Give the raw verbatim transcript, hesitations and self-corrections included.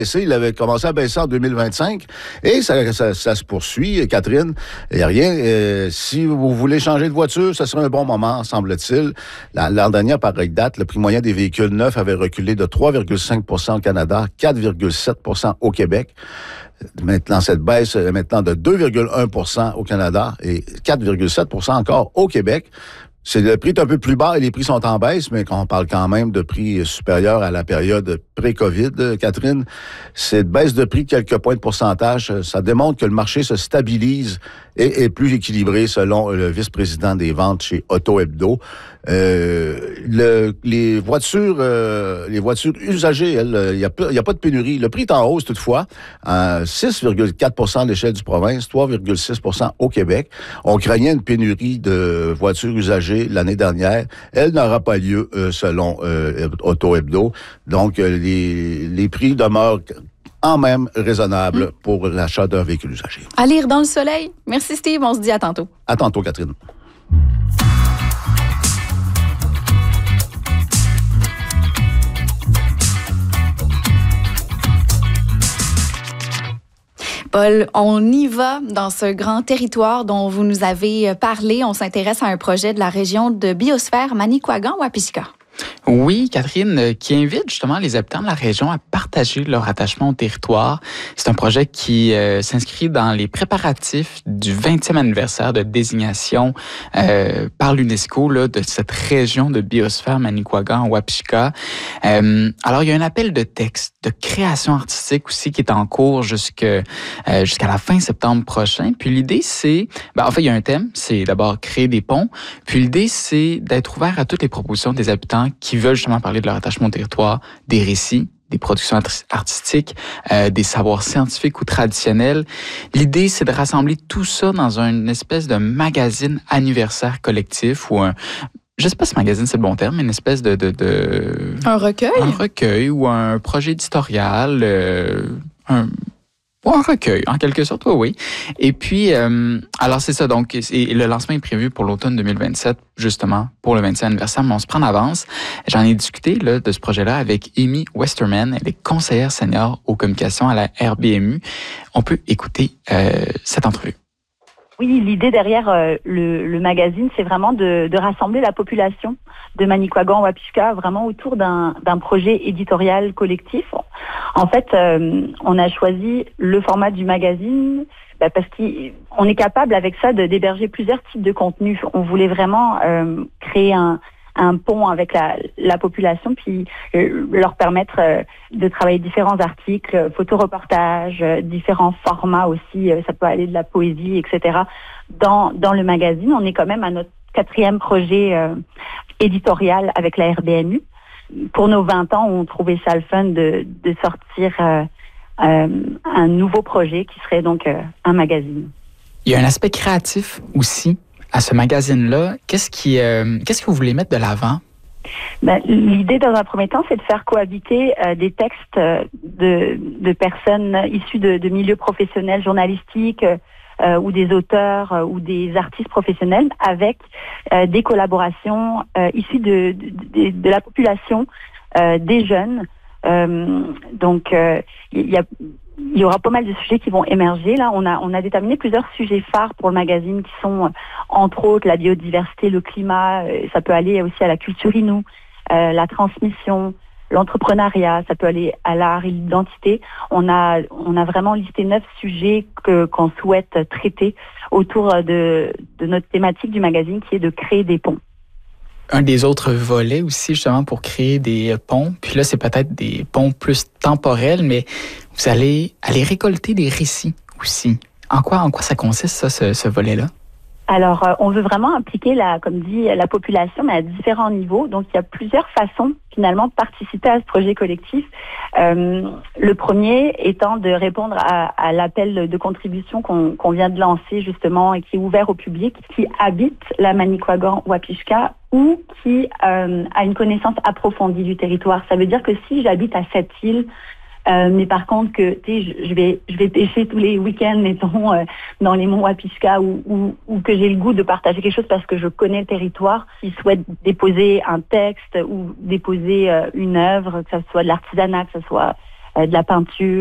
Il avait commencé à baisser en deux mille vingt-cinq et ça, ça, ça se poursuit. Catherine, il n'y a rien. Euh, si vous voulez changer de voiture, ce serait un bon moment, semble-t-il. L'an dernier, par date, le prix moyen des véhicules neufs avait reculé de trois virgule cinq pour cent au Canada, quatre virgule sept pour cent au Québec. Maintenant, cette baisse est maintenant de deux virgule un pour cent au Canada et quatre virgule sept pour cent encore au Québec. C'est le prix est un peu plus bas et les prix sont en baisse, mais on parle quand même de prix supérieurs à la période pré-COVID, Catherine. Cette baisse de prix de quelques points de pourcentage, ça démontre que le marché se stabilise et est plus équilibré selon le vice-président des ventes chez Auto Hebdo. Euh, le, les voitures, euh, les voitures usagées, il n'y a, y a pas de pénurie. Le prix est en hausse toutefois, à six virgule quatre pour cent à l'échelle du province, trois virgule six pour cent au Québec. On craignait une pénurie de voitures usagées l'année dernière. Elle n'aura pas lieu euh, selon euh, Auto Hebdo. Donc, euh, les, les prix demeurent en même raisonnables mmh. pour l'achat d'un véhicule usagé. À lire dans le soleil. Merci Steve, on se dit à tantôt. À tantôt, Catherine. Paul, on y va dans ce grand territoire dont vous nous avez parlé. On s'intéresse à un projet de la région de biosphère Manicouagan-Wapisica. Oui, Catherine, qui invite justement les habitants de la région à partager leur attachement au territoire. C'est un projet qui euh, s'inscrit dans les préparatifs du vingtième anniversaire de désignation euh, par l'UNESCO là, de cette région de biosphère Manicouagan-Wapisica. Euh, alors, il y a un appel de texte, de création artistique aussi qui est en cours jusque, euh, jusqu'à la fin septembre prochain. Puis l'idée, c'est... Ben, en fait, il y a un thème, c'est d'abord créer des ponts. Puis l'idée, c'est d'être ouvert à toutes les propositions des habitants qui veulent justement parler de leur attachement au territoire, des récits, des productions artistiques, euh, des savoirs scientifiques ou traditionnels. L'idée, c'est de rassembler tout ça dans une espèce de magazine anniversaire collectif ou un... Je sais pas si magazine, c'est le bon terme, mais une espèce de... de, de un recueil? Un recueil ou un projet éditorial, euh, un... Ou un recueil, en quelque sorte, oui, oui. Et puis, euh, alors c'est ça, donc, et le lancement est prévu pour l'automne deux mille vingt-sept, justement, pour le vingtième anniversaire, mais on se prend en avance. J'en ai discuté là, de ce projet-là avec Amy Westerman, elle est conseillère senior aux communications à la R B M U. On peut écouter euh, cette entrevue. Oui, l'idée derrière euh, le, le magazine, c'est vraiment de, de rassembler la population de Manicouagan-Wapisica vraiment autour d'un, d'un projet éditorial collectif. En fait, euh, on a choisi le format du magazine bah, parce qu'on est capable avec ça de, d'héberger plusieurs types de contenus. On voulait vraiment euh, créer un, un pont avec la, la population, puis euh, leur permettre euh, de travailler différents articles, photoreportages, euh, différents formats aussi. Euh, ça peut aller de la poésie, et cetera. Dans, dans le magazine, on est quand même à notre quatrième projet euh, éditorial avec la R B M U. Pour nos vingt ans, on trouvait ça le fun de, de sortir euh, euh, un nouveau projet qui serait donc euh, un magazine. Il y a un aspect créatif aussi à ce magazine-là. Qu'est-ce qui, euh, qu'est-ce que vous voulez mettre de l'avant? Ben, l'idée, dans un premier temps, c'est de faire cohabiter euh, des textes euh, de, de personnes issues de, de milieux professionnels journalistiques euh, ou des auteurs euh, ou des artistes professionnels avec euh, des collaborations euh, issues de, de, de, de la population, euh, des jeunes. Euh, donc, il euh, y a... Il y aura pas mal de sujets qui vont émerger. Là, on a, on a déterminé plusieurs sujets phares pour le magazine qui sont, euh, entre autres, la biodiversité, le climat. Euh, ça peut aller aussi à la culture inoue, euh, la transmission, l'entrepreneuriat. Ça peut aller à l'art et l'identité. On a, on a vraiment listé neuf sujets que, qu'on souhaite traiter autour de, de notre thématique du magazine, qui est de créer des ponts. Un des autres volets aussi, justement, pour créer des ponts. Puis là, c'est peut-être des ponts plus temporels, mais vous allez aller récolter des récits aussi. En quoi, en quoi ça consiste, ça, ce, ce volet-là? Alors, euh, on veut vraiment impliquer, la, comme dit, la population, mais à différents niveaux. Donc, il y a plusieurs façons, finalement, de participer à ce projet collectif. Euh, le premier étant de répondre à, à l'appel de contribution qu'on, qu'on vient de lancer, justement, et qui est ouvert au public, qui habite la Manicouagan-Wapisica ou qui euh, a une connaissance approfondie du territoire. Ça veut dire que si j'habite à cette île, Euh, mais par contre que tu sais je, je vais je vais pêcher tous les week-ends mettons euh, dans les monts Wapisica ou, ou ou que j'ai le goût de partager quelque chose parce que je connais le territoire, qui souhaite déposer un texte ou déposer euh, une œuvre, que ce soit de l'artisanat, que ce soit de la peinture,